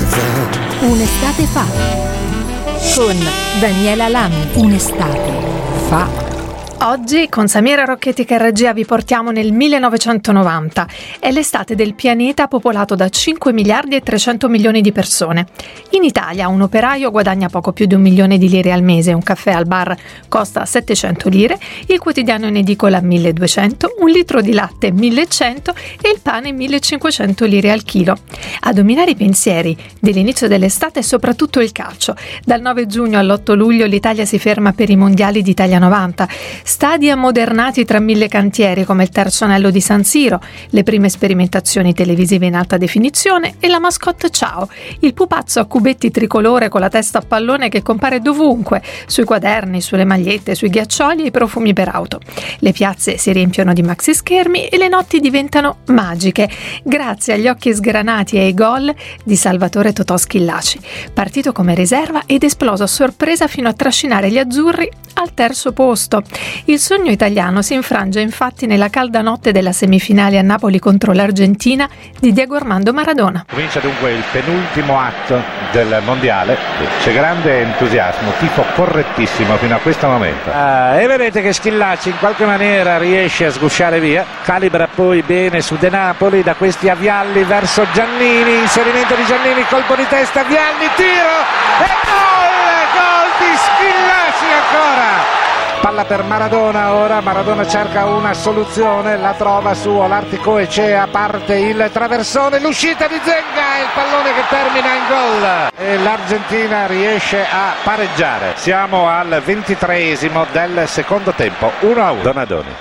Un'estate fa con Daniela Lami. Un'estate fa. Oggi con Samira Rocchetti che regia vi portiamo nel 1990. È l'estate del pianeta popolato da 5 miliardi e 300 milioni di persone. In Italia un operaio guadagna poco più di 1 milione di lire al mese, un caffè al bar costa 700 lire, il quotidiano in edicola 1200, un litro di latte 1100 e il pane 1500 lire al chilo. A dominare i pensieri dell'inizio dell'estate è soprattutto il calcio. Dal 9 giugno all'8 luglio l'Italia si ferma per i mondiali d'Italia 90. Stadi ammodernati tra 1000 cantieri come il terzo anello di San Siro, le prime sperimentazioni televisive in alta definizione e la mascotte Ciao, il pupazzo a cubetti tricolore con la testa a pallone che compare dovunque, sui quaderni, sulle magliette, sui ghiaccioli e i profumi per auto. Le piazze si riempiono di maxi schermi e le notti diventano magiche, grazie agli occhi sgranati e ai gol di Salvatore Totò Schillaci, partito come riserva ed esploso a sorpresa fino a trascinare gli azzurri al terzo posto. Il sogno italiano si infrange infatti nella calda notte della semifinale a Napoli contro l'Argentina di Diego Armando Maradona. Comincia dunque il penultimo atto del mondiale, c'è grande entusiasmo, tifo correttissimo fino a questo momento. E vedete che Schillaci in qualche maniera riesce a sgusciare via, calibra poi bene su De Napoli, da questi a Vialli verso Giannini, inserimento di Giannini, colpo di testa, Vialli, tiro e gol di Schillaci ancora. Palla per Maradona, ora Maradona cerca una soluzione, la trova su Olarticoechea, parte il traversone, l'uscita di Zenga e il pallone che termina in gol e l'Argentina riesce a pareggiare. Siamo al 23esimo del secondo tempo, 1-1. Donadoni.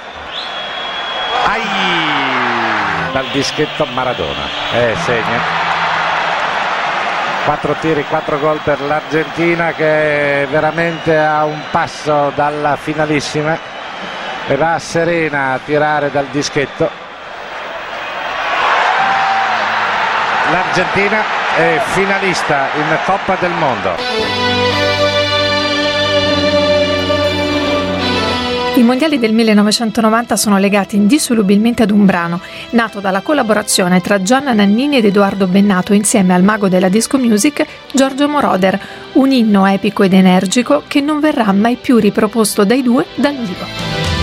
Dal dischetto Maradona, segna. 4 tiri, 4 gol per l'Argentina che è veramente a un passo dalla finalissima e va serena a tirare dal dischetto. L'Argentina è finalista in Coppa del Mondo. I mondiali del 1990 sono legati indissolubilmente ad un brano, nato dalla collaborazione tra Gianna Nannini ed Edoardo Bennato insieme al mago della disco music Giorgio Moroder, un inno epico ed energico che non verrà mai più riproposto dai due dal vivo.